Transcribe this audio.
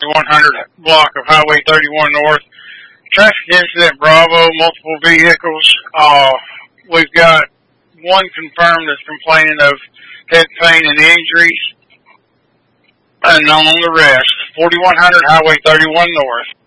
100 block of Highway 31 North. Traffic incident Bravo, multiple vehicles. We've got one confirmed that's complaining of head pain and injuries. And on the rest, 4100 Highway 31 North.